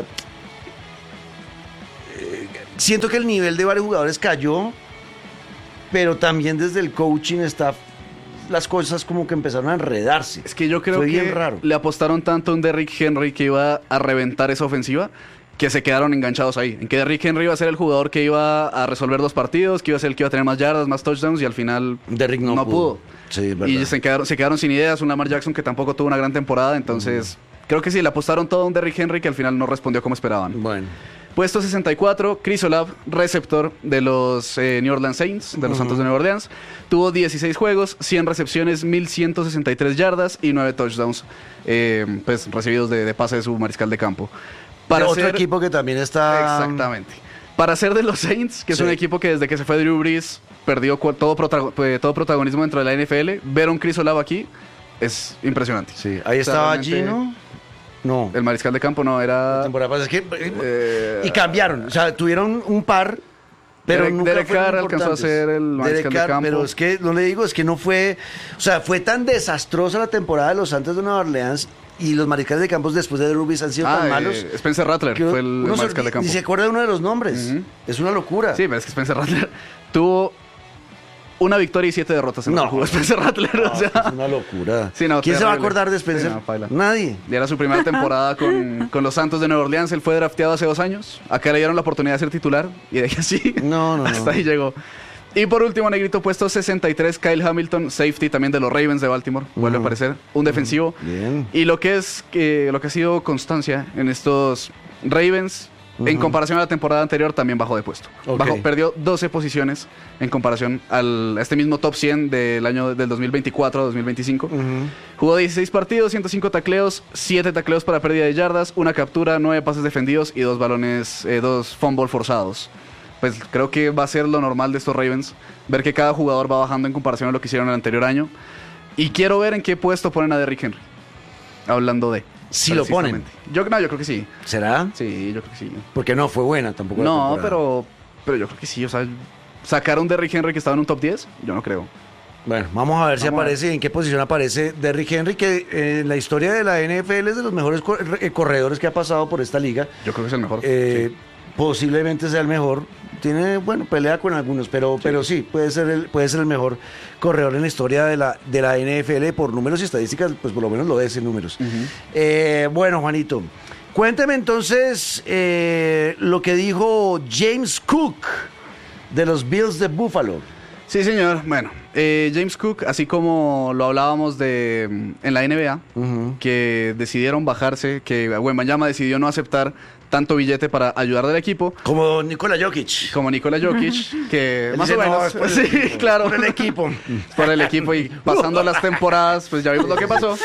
eh, siento que el nivel de varios jugadores cayó, pero también desde el coaching staff las cosas como que empezaron a enredarse. Es que yo creo Fue que bien raro. Le apostaron tanto a un Derrick Henry que iba a reventar esa ofensiva, que se quedaron enganchados ahí, en que Derrick Henry iba a ser el jugador que iba a resolver dos partidos, que iba a ser el que iba a tener más yardas, más touchdowns, y al final Derrick no, no pudo. pudo. Sí, verdad. Y se quedaron, se quedaron sin ideas, un Lamar Jackson que tampoco tuvo una gran temporada, entonces uh-huh. creo que sí, le apostaron todo a un Derrick Henry que al final no respondió como esperaban. Bueno. Puesto sesenta y cuatro, Chris Olave, receptor de los eh, New Orleans Saints, de los uh-huh. Santos de Nueva Orleans. Tuvo dieciséis juegos, cien recepciones, mil ciento sesenta y tres yardas y nueve touchdowns eh, pues, recibidos de, de pase de su mariscal de campo. Para otro ser, equipo que también está... Exactamente. Para ser de los Saints, que sí. es un equipo que desde que se fue Drew Brees perdió todo, protagon, todo protagonismo dentro de la N F L, ver a un Chris Olave aquí es impresionante. Sí, ahí o sea, estaba Gino... No. El mariscal de campo no, era... La temporada pasada, es que, eh, y cambiaron, o sea, tuvieron un par, pero Derek, nunca Derek Carr alcanzó a ser el mariscal Derek Carr, de campo. Pero es que, no le digo, es que no fue... O sea, fue tan desastrosa la temporada de los Santos de Nueva Orleans y los mariscales de campos después de Drew Brees han sido ah, tan malos. Eh, Spencer Rattler fue el mariscal de campo. Ni se acuerda de uno de los nombres. Uh-huh. Es una locura. Sí, pero es que Spencer Rattler tuvo... una victoria y siete derrotas en no, el juego de Spencer Rattler. No, o sea, es una locura. Sí, no, ¿Quién terrible. se va a acordar de Spencer? Sí, no, Nadie. Y era su primera temporada con, con los Santos de Nueva Orleans. Él fue drafteado hace dos años. Acá le dieron la oportunidad de ser titular y de que así no, no, hasta no. ahí llegó. Y por último, negrito, puesto sesenta y tres, Kyle Hamilton, safety también de los Ravens de Baltimore. Vuelve uh-huh. a aparecer, un defensivo. Bien. Y lo que es que lo que ha sido constancia en estos Ravens, Uh-huh. En comparación a la temporada anterior, también bajó de puesto. Okay. Bajó, perdió doce posiciones en comparación al, a este mismo top cien del año del dos mil veinticuatro a dos mil veinticinco. Uh-huh. Jugó dieciséis partidos, ciento cinco tacleos, siete tacleos para pérdida de yardas, una captura, nueve pases defendidos y dos balones, eh, dos fumbles forzados. Pues creo que va a ser lo normal de estos Ravens, ver que cada jugador va bajando en comparación a lo que hicieron el anterior año. Y quiero ver en qué puesto ponen a Derrick Henry. Hablando de... Si lo ponen. Yo, no, yo creo que sí. ¿Será? Sí, yo creo que sí. Porque no fue buena tampoco. No, pero, pero yo creo que sí. O sea, sacar a un Derrick Henry que estaba en un top diez, yo no creo. Bueno, vamos a ver vamos si aparece, ver. en qué posición aparece Derrick Henry, que eh, en la historia de la N F L es de los mejores cor- corredores que ha pasado por esta liga. Yo creo que es el mejor. Eh, sí. Posiblemente sea el mejor. Tiene, bueno, pelea con algunos, pero sí, pero sí puede ser el, puede ser el mejor corredor en la historia de la, de la N F L por números y estadísticas, pues por lo menos lo es en números. Uh-huh. Eh, bueno, Juanito, cuénteme entonces eh, lo que dijo James Cook de los Bills de Buffalo. Sí, señor. Bueno, eh, James Cook, así como lo hablábamos de en la N B A, uh-huh. que decidieron bajarse, que Wembanyama decidió no aceptar tanto billete para ayudar al equipo. Como Nikola Jokic. Como Nikola Jokic, que Él más dice, o menos... no, sí, el, claro. Por el equipo. Por el equipo y pasando las temporadas, pues ya vimos lo que pasó.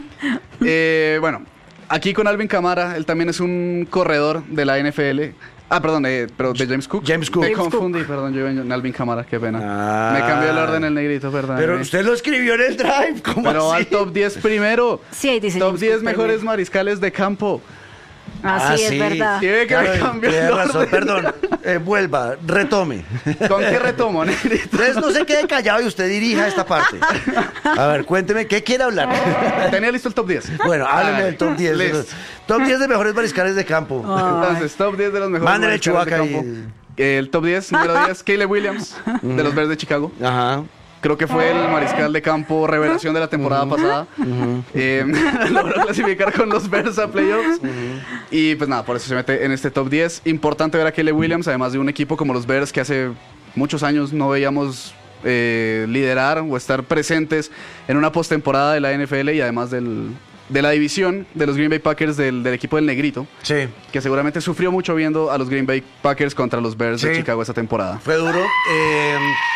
Eh, bueno, aquí con Alvin Kamara, él también es un corredor de la N F L. Ah, perdón, eh, pero de James Cook. James Cook. Me James confundí, Cook. perdón, yo iba en Alvin Kamara, qué pena. Ah. Me cambió el orden el negrito, perdón. Pero usted lo escribió en el drive, ¿cómo Pero así? al top diez primero. Sí, ahí dice top James diez Cook, mejores perdón. mariscales de campo. Ah, sí, Ah, es sí. verdad. Y ve que Claro, me cambió tiene el razón, orden. perdón. Eh, vuelva, retome. ¿Con qué retomo, negrito? Entonces no se quede callado y usted dirija esta parte. A ver, cuénteme, ¿qué quiere hablar? Tenía listo el top diez. Bueno, hábleme Ah, del top diez. listo. Top diez de mejores mariscales de campo. Entonces, top diez de los mejores Mándele mariscales de Chewbacca campo. ahí. El top diez, número diez, Caleb Williams, de los Bears de Chicago. Ajá. Creo que fue el mariscal de campo revelación de la temporada uh-huh. pasada. Uh-huh. Eh, logró clasificar con los Bears a playoffs. Uh-huh. Y pues nada, por eso se mete en este top diez. Importante ver a Caleb Williams, además de un equipo como los Bears que hace muchos años no veíamos eh, liderar o estar presentes en una postemporada de la N F L y además del... de la división de los Green Bay Packers del, del equipo del Negrito. Sí. Que seguramente sufrió mucho viendo a los Green Bay Packers contra los Bears sí. de Chicago esta temporada. Fue duro. Eh,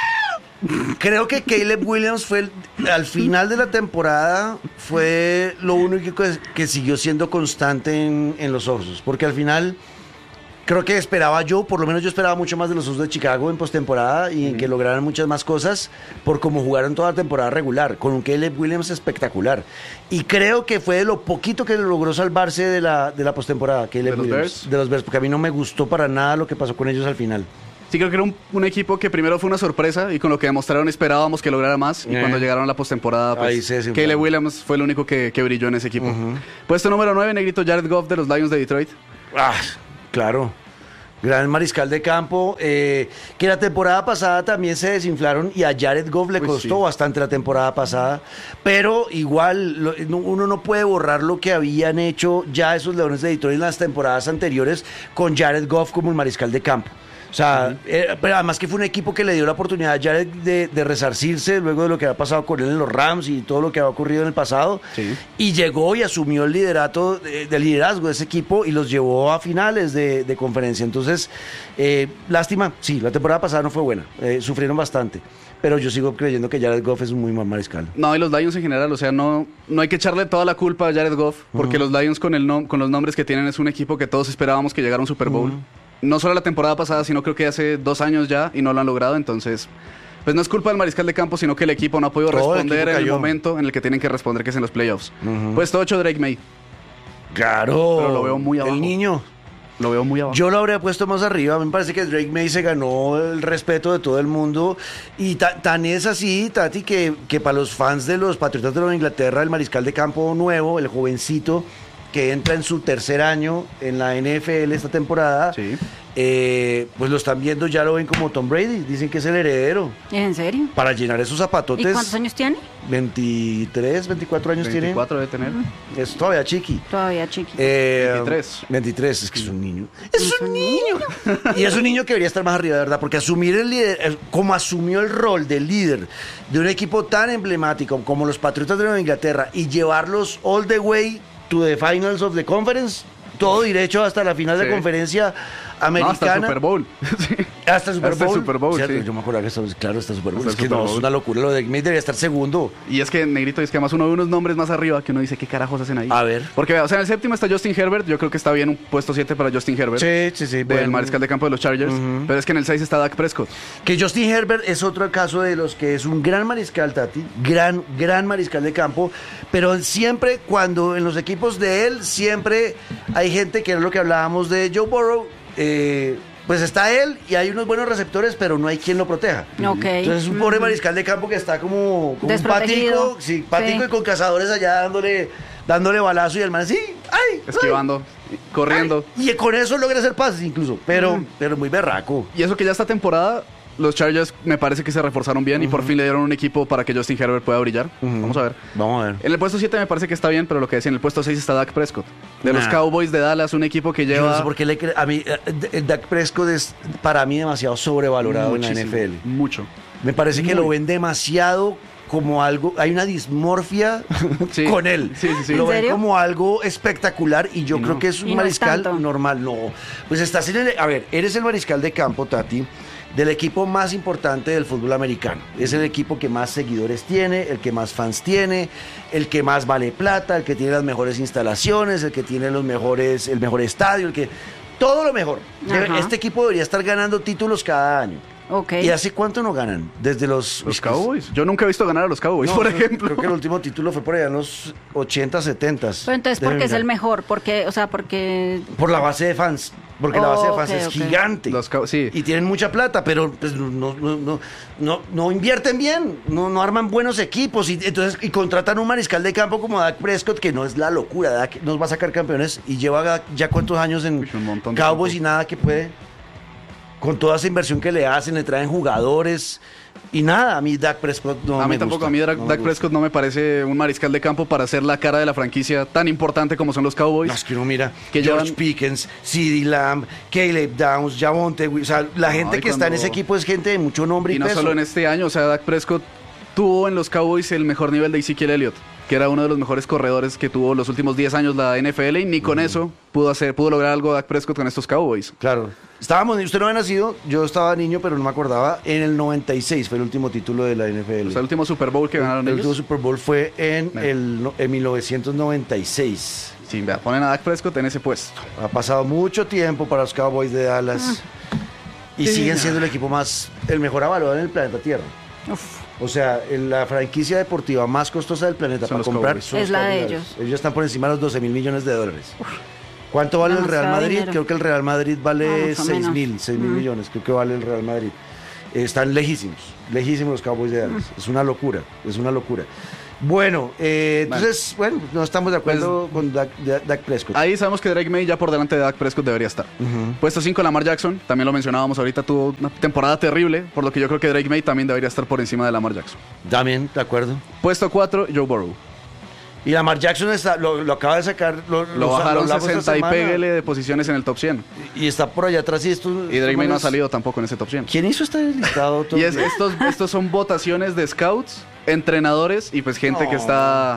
creo que Caleb Williams fue el, al final de la temporada fue lo único que, que siguió siendo constante en, en los Osos. Porque al final creo que esperaba yo, por lo menos yo esperaba mucho más de los Osos de Chicago en postemporada y en mm. que lograran muchas más cosas por cómo jugaron toda la temporada regular, con un Caleb Williams espectacular. Y creo que fue de lo poquito que logró salvarse de la, de la postemporada, Caleb ¿De los Williams. Bears? De los Bears, porque a mí no me gustó para nada lo que pasó con ellos al final. Sí, creo que era un, un equipo que primero fue una sorpresa y con lo que demostraron esperábamos que lograra más. Y eh. cuando llegaron a la postemporada, pues Caleb Williams fue el único que, que brilló en ese equipo. Uh-huh. Puesto número nueve, negrito, Jared Goff de los Lions de Detroit. Ah, claro. Gran mariscal de campo, eh, que la temporada pasada también se desinflaron y a Jared Goff le costó pues sí. bastante la temporada pasada, pero igual lo, uno no puede borrar lo que habían hecho ya esos Leones de Detroit en las temporadas anteriores con Jared Goff como el mariscal de campo. O sea, uh-huh. eh, pero además que fue un equipo que le dio la oportunidad a Jared de, de resarcirse luego de lo que había pasado con él en los Rams y todo lo que había ocurrido en el pasado. Sí. Y llegó y asumió el liderato de, de liderazgo de ese equipo y los llevó a finales de, de conferencia. Entonces, eh, lástima, sí, la temporada pasada no fue buena, eh, sufrieron bastante. Pero yo sigo creyendo que Jared Goff es un muy mal mariscal. No, y los Lions en general, o sea, no, no hay que echarle toda la culpa a Jared Goff, porque uh-huh. los Lions con, el nom- con los nombres que tienen es un equipo que todos esperábamos que llegara a un Super Bowl. Uh-huh. No solo la temporada pasada, sino creo que hace dos años ya y no lo han logrado, entonces pues no es culpa del mariscal de campo, sino que el equipo no ha podido Todo responder el en el momento en el que tienen que responder, que es en los playoffs. Uh-huh. Puesto ocho, Drake May. Claro. Pero lo veo muy abajo. El niño. Lo veo muy abajo. Yo lo habría puesto más arriba. Me parece que Drake May se ganó el respeto de todo el mundo. Y ta- tan es así, Tati, que, que para los fans de los Patriotas de Nueva Inglaterra, el mariscal de campo nuevo, el jovencito, que entra en su tercer año en la N F L esta temporada, sí. eh, pues lo están viendo, ya lo ven como Tom Brady, dicen que es el heredero. ¿En serio? Para llenar esos zapatotes. ¿Y cuántos años tiene? veintitrés, veinticuatro años veinticuatro tiene. debe tener. Es todavía chiqui. Todavía chiqui. Eh, veintitrés. veintitrés, es que es un niño. Es un niño. Y es un niño que debería estar más arriba, de verdad, porque asumir el líder, como asumió el rol de líder de un equipo tan emblemático como los Patriotas de Nueva Inglaterra y llevarlos all the way to the finals of the conference, todo derecho hasta la final Sí. de conferencia No, americana. hasta el Super Bowl. Sí. Hasta el Super Hasta el Bowl. Super Bowl, Cierto, sí. Yo me acuerdo que estamos, claro, hasta el Super Bowl. Hasta Es el que Super no, Bowl. es una locura. Lo de Drake May debería estar segundo. Y es que, Negrito, es que además uno ve unos nombres más arriba que uno dice, ¿qué carajos hacen ahí? A ver. Porque, o sea, en el séptimo está Justin Herbert. Yo creo que está bien un puesto siete para Justin Herbert. Sí, sí, sí. Del bueno. mariscal de campo de los Chargers. Ujú. Pero es que en el seis está Dak Prescott. Que Justin Herbert es otro caso de los que es un gran mariscal, Tati, gran, gran mariscal de campo, pero siempre cuando en los equipos de él, siempre hay gente que es lo que hablábamos de Joe Burrow, eh, pues está él y hay unos buenos receptores, pero no hay quien lo proteja. Ok. Entonces es un pobre Ujú. mariscal de campo que está como, como un Desprotegido. patico, sí, patico Sí. y con cazadores allá dándole, dándole balazo y el man, sí, ay, Esquivando, ay, corriendo. ay. Y con eso logra hacer pases incluso, pero, pero muy berraco. Y eso que ya esta temporada, los Chargers me parece que se reforzaron bien y por fin le dieron un equipo para que Justin Herbert pueda brillar. Ujú. Vamos a ver. Vamos a ver. En el puesto siete me parece que está bien, pero lo que decía, en el puesto seis está Dak Prescott. De los Nah. Cowboys de Dallas, un equipo que Yo lleva... no sé por qué le cre- a mí eh, eh, Dak Prescott es para mí demasiado sobrevalorado en la muchísimo, N F L. Mucho. Me parece que Muy. lo ven demasiado como algo, hay una dismorfia Sí. con él. Sí, sí, sí. Lo ¿En ven serio? como algo espectacular y yo Y creo no. que es un Y no es mariscal tanto. normal. No, pues estás en el, a ver, eres el mariscal de campo, Tati, del equipo más importante del fútbol americano. Es el equipo que más seguidores tiene, el que más fans tiene, el que más vale plata, el que tiene las mejores instalaciones, el que tiene los mejores, el mejor estadio, el que todo lo mejor. Ajá. Este equipo debería estar ganando títulos cada año. Ok. ¿Y hace cuánto no ganan? Desde los... Los Cowboys. Yo nunca he visto ganar a los Cowboys, No, por creo- ejemplo. Creo que el último título fue por allá en los ochenta, setenta. Pero entonces, ¿por qué es el mejor? Porque, o sea, porque... Por la base de fans. Porque la base de Oh, fans ok, es ok. gigante. Los Cow- sí. Y tienen mucha plata, pero pues, no, no, no, no, no invierten bien, no, no arman buenos equipos. Y, entonces, y contratan un mariscal de campo como Dak Prescott, que no es la locura. Dak nos va a sacar campeones y lleva ya cuántos años en Uy, un montón de Cowboys tiempo. y nada que puede. Con toda esa inversión que le hacen, le traen jugadores. Y nada, a mí Dak Prescott no a mí me tampoco, gusta, a mí Dak, no me Dak gusta. Prescott no me parece un mariscal de campo para ser la cara de la franquicia tan importante como son los Cowboys. No, es que uno mira Que George llevan- Pickens, CeeDee Lamb, Caleb Downs, Javonte Williams, o sea, la No, gente y que está en cuando- ese equipo es gente de mucho nombre y, Y no peso. solo en este año, o sea, Dak Prescott tuvo en los Cowboys el mejor nivel de Ezekiel Elliott, que era uno de los mejores corredores que tuvo los últimos diez años la N F L y ni con eso pudo hacer, pudo lograr algo Dak Prescott con estos Cowboys. Claro. Estábamos, usted no había nacido, yo estaba niño, pero no me acordaba. En el noventa y seis fue el último título de la N F L. O sea, el último Super Bowl que ganaron el último ellos. Super Bowl fue en, No. el, no- en mil novecientos noventa y seis. Sí, vea, ponen a Dak Prescott en ese puesto. Ha pasado mucho tiempo para los Cowboys de Dallas. Y Sí, siguen no. siendo el equipo más, el mejor evaluado en el planeta Tierra. O sea, en la franquicia deportiva más costosa del planeta Son para los comprar Cowboys. son Es los la de Cowboys. ellos. Ellos están por encima de los doce mil millones de dólares. ¿Cuánto vale el Real Demasiado Madrid? dinero. Creo que el Real Madrid Ah, vale más o seis menos. mil, seis mil Mm. millones. Creo que vale el Real Madrid. Eh, están lejísimos, lejísimos los Cowboys de Dallas. Mm. Es una locura, es una locura. Bueno, eh, entonces, bueno, no estamos de acuerdo con Dak, Dak- Dak Prescott. Ahí sabemos que Drake May ya por delante de Dak Prescott debería estar. Puesto cinco, Lamar Jackson, también lo mencionábamos ahorita, tuvo una temporada terrible, por lo que yo creo que Drake May también debería estar por encima de Lamar Jackson. También, de acuerdo. Puesto cuatro, Joe Burrow. Y Lamar Jackson está, lo, lo acaba de sacar. Lo, Lo bajaron hablamos esta sesenta y semana. pégale de posiciones en el top cien. Y está por allá atrás y esto. Y Drake May no ha estos salido tampoco en ese top cien. ¿Quién hizo este listado? Y es, estos, estos son votaciones de scouts, entrenadores y pues gente que No. está,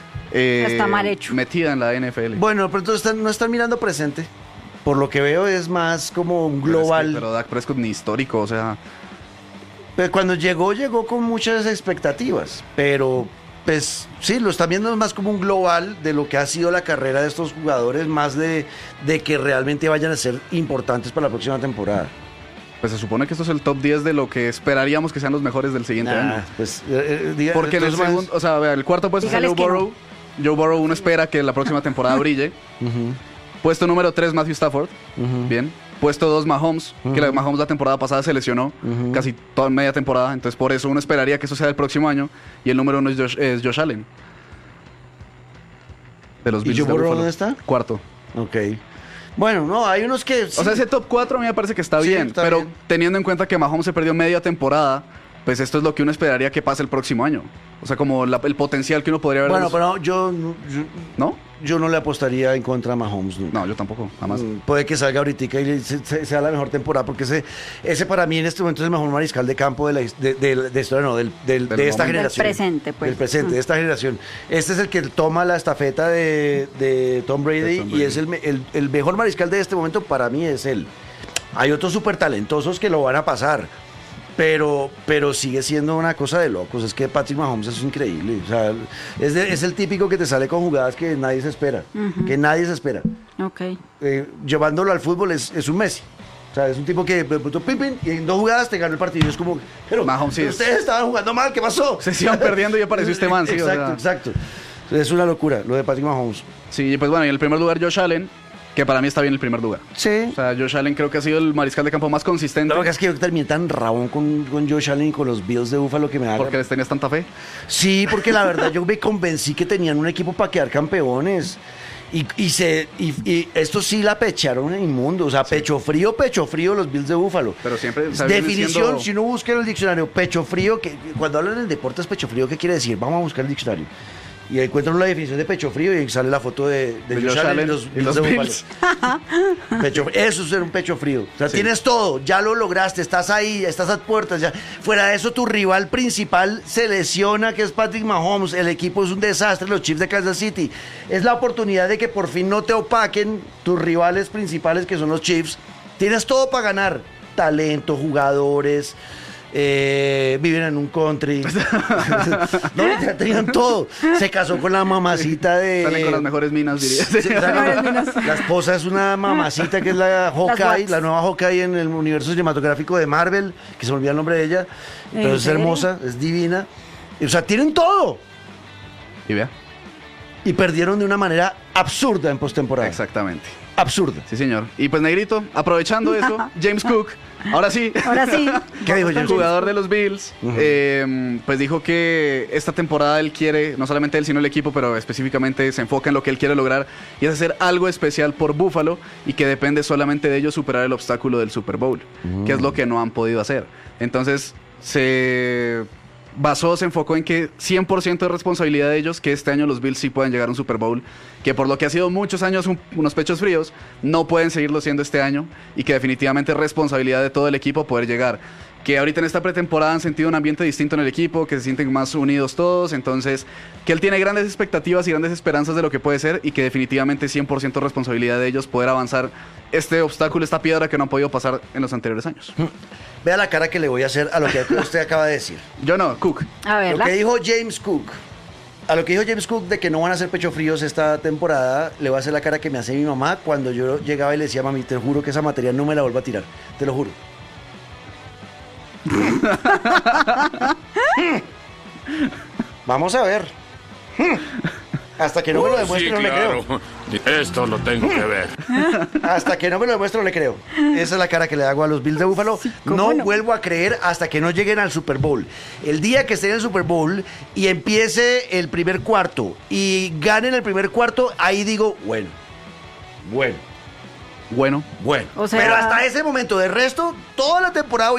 eh, Está mal hecho. metida en la N F L. Bueno, pero entonces están- no están mirando presente. Por lo que veo es más como un Pero es que- global. Pero, Dak Prescott ni histórico, o sea, Pero cuando llegó, llegó con muchas expectativas. Pero, pues sí, lo están viendo más como un global de lo que ha sido la carrera de estos jugadores, más de, de que realmente vayan a ser importantes para la próxima temporada. pues se supone que esto es el top diez de lo que esperaríamos que sean los mejores del siguiente Nah, año. pues, eh, eh, diga- Porque en el entonces, segundo, o sea, vea, el cuarto puesto está Dígales Joe que no. Burrow. Joe Burrow uno espera que la próxima temporada brille. Ujú, Puesto número tres, Matthew Stafford. ujú. Bien. Puesto dos, Mahomes, que la Mahomes la temporada pasada se lesionó, Ujú. casi toda media temporada, entonces por eso uno esperaría que eso sea el próximo año. Y el número uno es Josh, es Josh Allen. De los ¿Y Bills Joe de Burrow Buffalo. dónde está? Cuarto. Ok. Bueno, no, hay unos que. O sea, ese top cuatro a mí me parece que está Sí, bien, está pero bien. teniendo en cuenta que Mahomes se perdió media temporada, pues esto es lo que uno esperaría que pase el próximo año. O sea, como la- el potencial que uno podría ver. de Bueno, los- pero yo, yo- ¿No? yo no le apostaría en contra a Mahomes nunca. No, yo tampoco, jamás. Mm, Puede que salga ahorita y se- se- sea la mejor temporada, porque ese, ese para mí en este momento es el mejor mariscal de campo de la his- de, de, de historia, no, del, del- Del de esta momento. generación. Del presente, pues. Del presente, de esta generación. Este es el que toma la estafeta de, de Tom Brady, De Tom y Brady. es el, me- el, el mejor mariscal de este momento para mí es él. Hay otros súper talentosos que lo van a pasar. Pero, pero sigue siendo una cosa de locos. Es que Patrick Mahomes es increíble. O sea, es, de- es el típico que te sale con jugadas que nadie se espera. Que nadie se espera. Ok. Eh, llevándolo al fútbol es, es un Messi. O sea, es un tipo que de pronto, pim, pim, y en dos jugadas te ganó el partido. Es como, pero, Mahomes sí pero es- ustedes estaban jugando mal, ¿qué pasó? Se iban perdiendo y apareció este man, sí, o Exacto, sea. exacto. Es una locura lo de Patrick Mahomes. Sí, pues bueno, y en el primer lugar Josh Allen, que para mí está bien el primer lugar. Sí. O sea, Josh Allen creo que ha sido el mariscal de campo más consistente. Lo que es que yo terminé tan rabón con, con Josh Allen y con los Bills de Buffalo que me da. Porque les tenías tanta fe. Sí, porque la verdad yo me convencí que tenían un equipo para quedar campeones. Y, y, se, y, y estos sí la pecharon en inmundo. O sea, pecho frío, pecho frío los Bills de Búfalo. Pero siempre, o sea, viene Definición, siendo- si uno busca en el diccionario, pecho frío, que cuando hablan del deporte es pecho frío, ¿qué quiere decir? Vamos a buscar el diccionario. Y encuentran la definición de pecho frío y ahí sale la foto de, de De Josh Allen y los y Bills los de Búfalo. Bills. Pecho, eso es ser un pecho frío. O sea, Sí. tienes todo, ya lo lograste, estás ahí, estás a puertas. Ya. Fuera de eso, tu rival principal se lesiona, que es Patrick Mahomes. El equipo es un desastre, los Chiefs de Kansas City. Es la oportunidad de que por fin no te opaquen tus rivales principales, que son los Chiefs. Tienes todo para ganar. Talento, jugadores. Eh, viven en un country. No, ya tenían todo. Se casó con la mamacita de. Salen con las mejores minas, diría. Sí, sale- la esposa es una mamacita que es la Hawkeye, Watts. la nueva Hawkeye en el universo cinematográfico de Marvel, que se me olvida el nombre de ella, pero ¿En es serio? hermosa, es divina. O sea, tienen todo. Y vea. Y perdieron de una manera absurda en postemporada. Exactamente. Absurda. Sí, señor. Y pues, Negrito, aprovechando eso, James Cook, ahora sí. Ahora sí. ¿Qué dijo El James? jugador de los Bills, eh, pues dijo que esta temporada él quiere, no solamente él, sino el equipo, pero específicamente se enfoca en lo que él quiere lograr y es hacer algo especial por Buffalo y que depende solamente de ellos superar el obstáculo del Super Bowl, que es lo que no han podido hacer. Entonces, se basó, se enfocó en que cien por ciento de responsabilidad de ellos, que este año los Bills sí pueden llegar a un Super Bowl, que por lo que ha sido muchos años un- unos pechos fríos, no pueden seguirlo siendo este año y que definitivamente es responsabilidad de todo el equipo poder llegar. Que ahorita en esta pretemporada han sentido un ambiente distinto en el equipo, que se sienten más unidos todos, entonces que él tiene grandes expectativas y grandes esperanzas de lo que puede ser y que definitivamente cien por ciento responsabilidad de ellos poder avanzar este obstáculo, esta piedra que no han podido pasar en los anteriores años. Vea la cara que le voy a hacer a lo que usted acaba de decir. Yo no, Cook. A ver, Lo que dijo James Cook, a lo que dijo James Cook de que no van a ser pecho fríos esta temporada, le voy a hacer la cara que me hace mi mamá cuando yo llegaba y le decía, mami, te juro que esa materia no me la vuelvo a tirar, te lo juro. Vamos a ver. Hasta que no me lo demuestre, no le creo. Esto lo tengo que ver. Hasta que no me lo demuestre, no le creo. Esa es la cara que le hago a los Bills de Buffalo. ¿cómo No no? vuelvo a creer hasta que no lleguen al Super Bowl. El día que estén en el Super Bowl y empiece el primer cuarto y ganen el primer cuarto, ahí digo, bueno, bueno, Bueno. bueno. O sea- Pero hasta ese momento, de resto, toda la temporada